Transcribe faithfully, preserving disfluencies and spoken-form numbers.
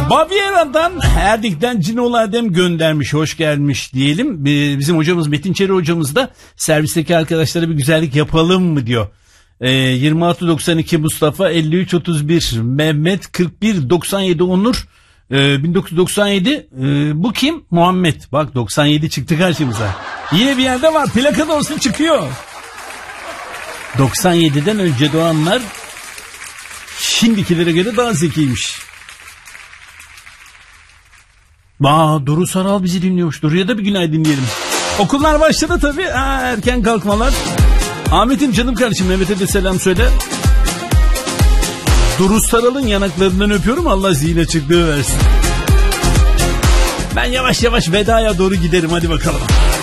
Baviera'dan Erdik'ten Cinoğlu Adem göndermiş. Hoş gelmiş diyelim. Bizim hocamız Metin Çeri hocamız da servisteki arkadaşlara bir güzellik yapalım mı diyor. E, yirmi altı doksan iki Mustafa, elli üç otuz bir Mehmet, kırk bir doksan yedi Onur, e, bin dokuz yüz doksan yedi. E, bu kim? Muhammed. Bak doksan yedi çıktı karşımıza. Yine bir yerde var. Plaka da olsun çıkıyor. doksan yediden önce doğanlar şimdikilere göre daha zekiymiş. Aa, Duru Saral bizi dinliyormuş. Duru'ya da bir günaydın diyelim. Okullar başladı tabii. Aa, erken kalkmalar. Ahmet'im canım kardeşim, Mehmet'e de selam söyle. Duru Saral'ın yanaklarından öpüyorum. Allah zihin açıklığı versin. Ben yavaş yavaş vedaya doğru giderim. Hadi bakalım.